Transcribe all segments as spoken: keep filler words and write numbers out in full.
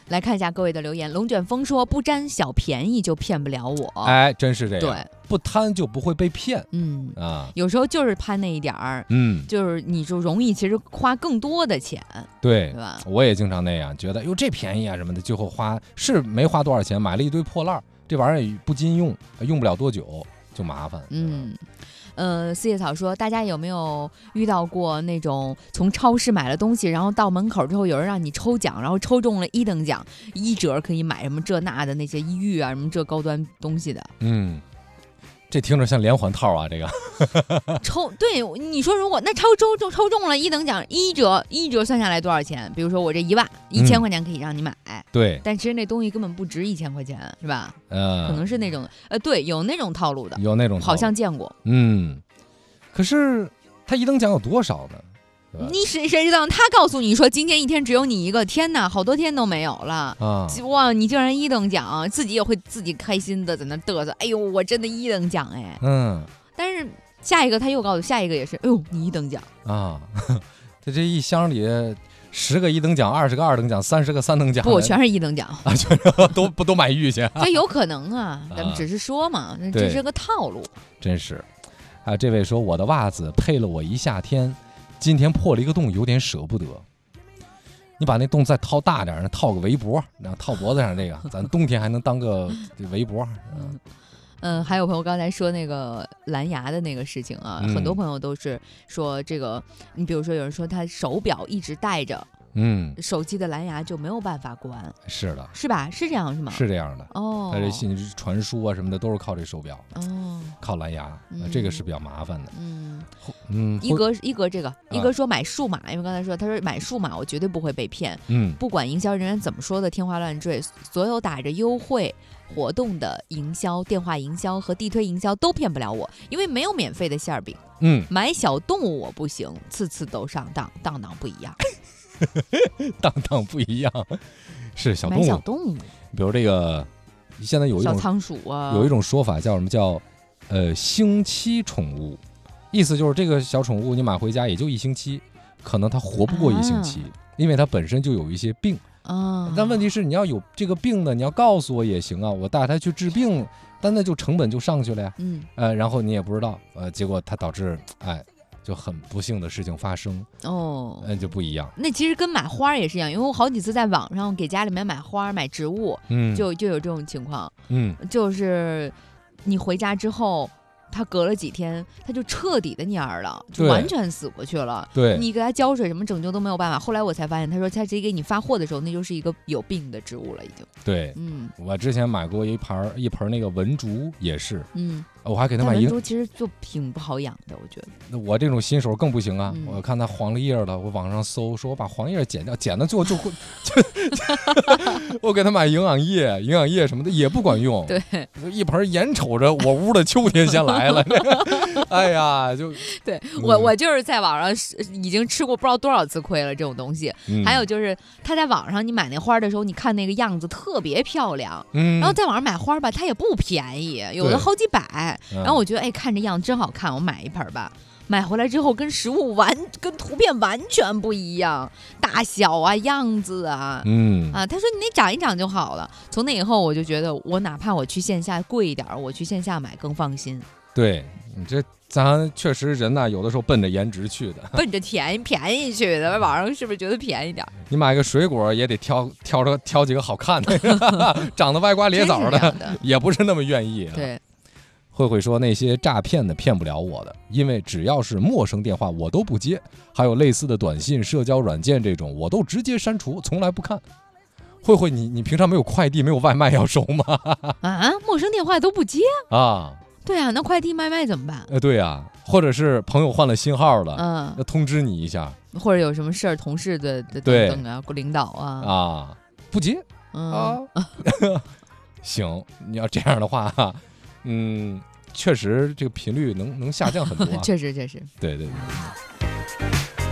来看一下各位的留言。龙卷风说不占小便宜就骗不了我， 哎，真是这样。 对， 不贪就不会被骗。 嗯啊， 有时候就是贪那一点儿， 嗯， 就是你就容易其实花更多的钱， 对， 对吧？ 我也经常那样，觉得哟这便宜啊什么的，最后花是没花多少钱，买了一堆破烂，这玩意儿也不禁用，用不了多久就麻烦。 嗯。呃，四叶草说，大家有没有遇到过那种从超市买了东西，然后到门口之后有人让你抽奖，然后抽中了一等奖，一折可以买什么这那的那些衣玉啊，什么这高端东西的？ 嗯，这听着像连环套啊，这个抽对你说，如果那抽抽中抽中了一等奖，一折一折算下来多少钱？比如说我这一万一千块钱可以让你买，嗯、 对， 但其实那东西根本不值一千块钱，是吧？ 呃， 可能是那种呃，对，有那种套路的， 有那种套路好像见过。 嗯，可是他一等奖有多少呢？ 你谁谁知道？他告诉你说今天一天只有你一个，天哪，好多天都没有了啊！哇，你竟然一等奖，自己也会自己开心的在那嘚瑟。哎呦，我真的一等奖哎！嗯，但是下一个他又告诉下一个也是，哎呦，你一等奖啊！在这一箱里，十个一等奖，二十个二等奖，三十个三等奖， 不，全是一等奖啊！全都不都买玉去？ 这有可能啊，咱们只是说嘛，啊、这是个套路。 真是啊！这位说我的袜子配了我一夏天。今天破了一个洞，有点舍不得。你把那洞再套大点，套个围脖，然后套脖子上，这个咱冬天还能当个围脖。 嗯，嗯，还有朋友刚才说那个蓝牙的那个事情啊，嗯、很多朋友都是说这个，你比如说有人说他手表一直戴着。嗯，手机的蓝牙就没有办法关， 是的， 是吧？是这样是吗？ 是这样的哦。 它这信息传输啊什么的都是靠这手表哦，靠蓝牙， 嗯、 这个是比较麻烦的。 嗯嗯， 一哥一哥这个、啊、一哥说买数码，因为刚才说他说买数码我绝对不会被骗，嗯，不管营销人员怎么说的天花乱坠，所有打着优惠活动的营销、电话营销和地推营销都骗不了我，因为没有免费的馅饼。嗯，买小动物我不行，次次都上当，当当不一样。 当当不一样，是小动物。 买小动物， 比如这个，现在有一种小仓鼠啊， 有一种说法叫什么叫呃星期宠物，意思就是这个小宠物你买回家也就一星期，可能它活不过一星期，啊、因为它本身就有一些病啊。但问题是你要有这个病呢，你要告诉我也行啊，我带它去治病，但那就成本就上去了呀。嗯，呃，然后你也不知道，呃，结果它导致哎。就很不幸的事情发生哦，那就不一样。 那其实跟买花也是一样，因为我好几次在网上给家里面买花、买植物，嗯，就就有这种情况，嗯，就是你回家之后，它隔了几天，它就彻底的蔫儿了，就完全死过去了。 对， 你给它浇水什么拯救都没有办法。后来我才发现，他说他直接给你发货的时候，那就是一个有病的植物了，已经。 对，嗯，我之前买过一盆一盆那个文竹，也是，嗯。我还给他买文竹，其实就挺不好养的，我觉得。 那我这种新手更不行啊！嗯、我看它黄了叶了，我网上搜，说我把黄叶剪掉，剪到最后就会，我给他买营养液，营养液什么的也不管用。 对， 一盆眼瞅着我屋的秋天先来了，哎呀，就对我我就是在网上已经吃过不知道多少次亏了这种东西。嗯、还有就是他在网上你买那花的时候，你看那个样子特别漂亮，嗯、然后在网上买花吧，它也不便宜，有的好几百。然后我觉得，哎，看这样真好看，我买一盆吧。买回来之后，跟实物完跟图片完全不一样，大小啊、样子啊，嗯啊，他说你那长一长就好了。从那以后，我就觉得，我哪怕我去线下贵一点，我去线下买更放心。 对你这，咱确实人呐，有的时候奔着颜值去的， 奔着便宜便宜去的。网上是不是觉得便宜点？ 你买个水果也得挑挑着挑几个好看的，长得歪瓜裂枣 的, 的，也不是那么愿意、啊。 对。 慧慧说那些诈骗的骗不了我的，因为只要是陌生电话我都不接，还有类似的短信、社交软件这种我都直接删除，从来不看。慧慧，你你平常没有快递、没有外卖要收吗？ 啊，陌生电话都不接啊？对啊，那快递外卖怎么办？ 呃，对啊，或者是朋友换了新号了，嗯，要通知你一下， 或者有什么事儿，同事的的等等啊，领导啊啊，不接、嗯、啊。行，你要这样的话。嗯，确实这个频率能能下降很多、啊。 确实确实。 对对对。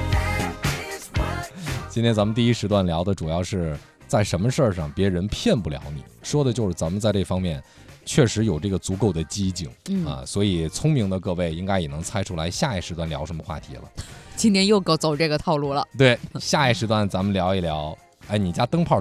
今天咱们第一时段聊的主要是在什么事儿上别人骗不了你，说的就是咱们在这方面确实有这个足够的机警、嗯、啊，所以聪明的各位应该也能猜出来下一时段聊什么话题了。 今天又够走这个套路了。 对，下一时段咱们聊一聊，哎，你家灯泡